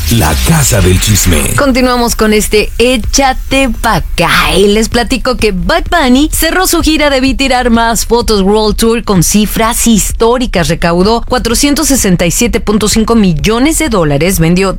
La Casa del Chisme. Continuamos con este Échate pa' acá. Y les platico que Bad Bunny cerró su gira de Vi Tirar Más Fotos World Tour con cifras históricas. Recaudó $467.5 millones, vendió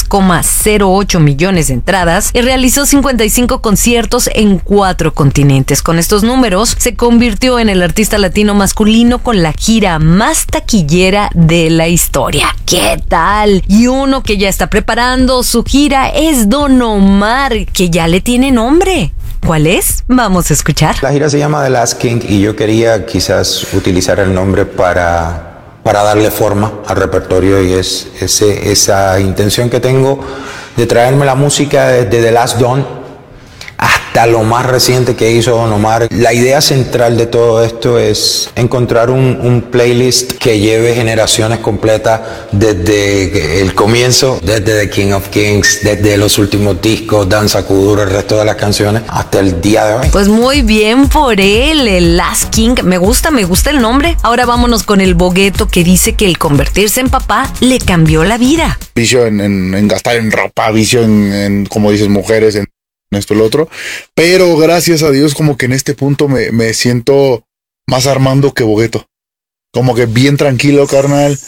3,08 millones de entradas y realizó 55 conciertos en 4 continentes. Con estos números, se convirtió en el artista latino masculino con la gira más taquillera de la historia. ¿Qué tal? Y uno que ya está preparando su gira es Don Omar, que ya le tiene nombre. ¿Cuál es? Vamos a escuchar. La gira se llama The Last King y yo quería quizás utilizar el nombre para darle forma al repertorio, y es esa intención que tengo de traerme la música desde The Last Don hasta lo más reciente que hizo Don Omar. La idea central de todo esto es encontrar un playlist que lleve generaciones completas desde el comienzo, desde The King of Kings, desde los últimos discos, Danza Kuduro, el resto de las canciones, hasta el día de hoy. Pues muy bien por él, el Last King. Me gusta el nombre. Ahora vámonos con el Bogueto, que dice que el convertirse en papá le cambió la vida. Vicio en gastar en ropa, vicio en como dices, mujeres, en esto y lo otro, pero gracias a Dios como que en este punto me siento más Armando que Bogueto, como que bien tranquilo, carnal.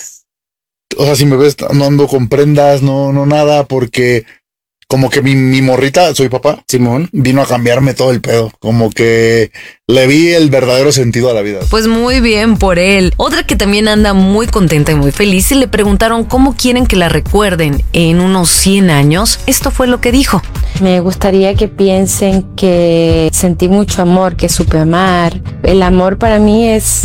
O sea, si me ves, no ando con prendas, no nada, porque como que mi morrita, soy papá, Simón, vino a cambiarme todo el pedo, como que le vi el verdadero sentido a la vida. Pues muy bien por él. Otra que también anda muy contenta y muy feliz, y le preguntaron cómo quieren que la recuerden en unos 100 años. Esto fue lo que dijo. Me gustaría que piensen que sentí mucho amor, que supe amar. El amor para mí es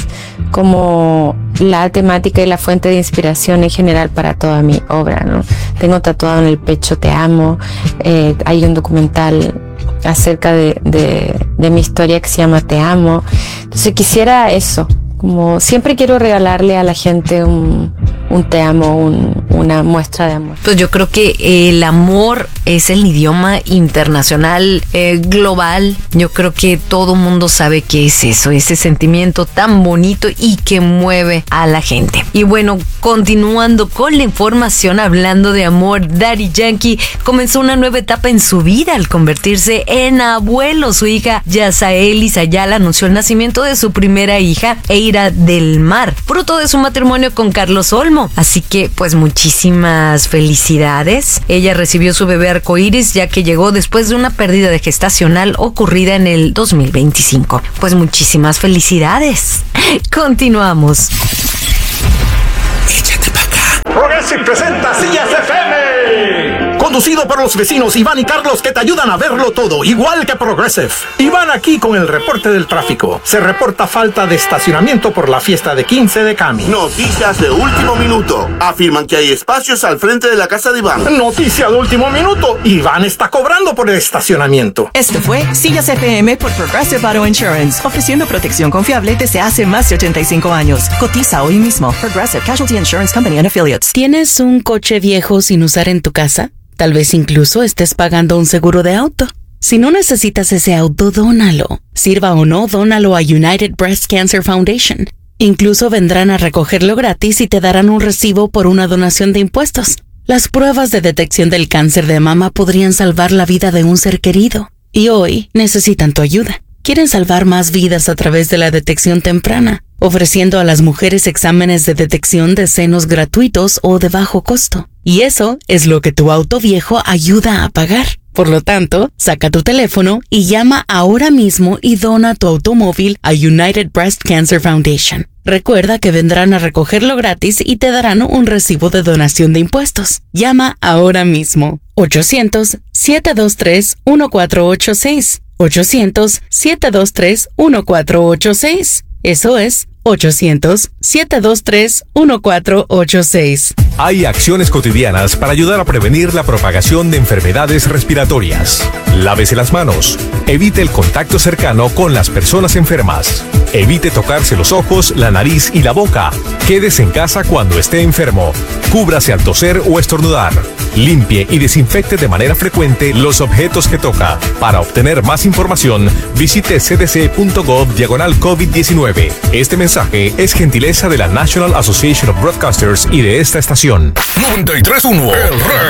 como la temática y la fuente de inspiración en general para toda mi obra, ¿no? Tengo tatuado en el pecho "Te amo". Hay un documental acerca de mi historia que se llama "Te amo". Entonces quisiera eso, como siempre quiero regalarle a la gente un te amo, una muestra de amor. Pues yo creo que el amor es el idioma internacional, global. Yo creo que todo mundo sabe qué es eso, ese sentimiento tan bonito y que mueve a la gente. Y bueno, continuando con la información, hablando de amor, Daddy Yankee comenzó una nueva etapa en su vida al convertirse en abuelo. Su hija Yazaelis Ayala anunció el nacimiento de su primera hija, Eira del Mar, fruto de su matrimonio con Carlos Olmo. Así que pues muchísimas felicidades. Ella recibió su bebé arcoíris, ya que llegó después de una pérdida de gestacional ocurrida en el 2025. Pues muchísimas felicidades. Continuamos. Échate pa' acá. Progressive presenta Sillas FM. Conducido por los vecinos Iván y Carlos, que te ayudan a verlo todo, igual que Progressive. Iván aquí con el reporte del tráfico. Se reporta falta de estacionamiento por la fiesta de 15 de Cami. Noticias de último minuto. Afirman que hay espacios al frente de la casa de Iván. Noticia de último minuto. Iván está cobrando por el estacionamiento. Esto fue Sillas FM por Progressive Auto Insurance, ofreciendo protección confiable desde hace más de 85 años. Cotiza hoy mismo. Progressive Casualty Insurance Company and Affiliates. ¿Tienes un coche viejo sin usar en tu casa? Tal vez incluso estés pagando un seguro de auto. Si no necesitas ese auto, dónalo. Sirva o no, dónalo a United Breast Cancer Foundation. Incluso vendrán a recogerlo gratis y te darán un recibo por una donación de impuestos. Las pruebas de detección del cáncer de mama podrían salvar la vida de un ser querido. Y hoy necesitan tu ayuda. Quieren salvar más vidas a través de la detección temprana, ofreciendo a las mujeres exámenes de detección de senos gratuitos o de bajo costo. Y eso es lo que tu auto viejo ayuda a pagar. Por lo tanto, saca tu teléfono y llama ahora mismo y dona tu automóvil a United Breast Cancer Foundation. Recuerda que vendrán a recogerlo gratis y te darán un recibo de donación de impuestos. Llama ahora mismo. 800-723-1486. 800-723-1486. Eso es 800-723-1486. Hay acciones cotidianas para ayudar a prevenir la propagación de enfermedades respiratorias. Lávese las manos. Evite el contacto cercano con las personas enfermas. Evite tocarse los ojos, la nariz y la boca. Quédese en casa cuando esté enfermo. Cúbrase al toser o estornudar. Limpie y desinfecte de manera frecuente los objetos que toca. Para obtener más información, visite cdc.gov/COVID-19. Este mensaje es gentileza de la National Association of Broadcasters y de esta estación. 93.1 El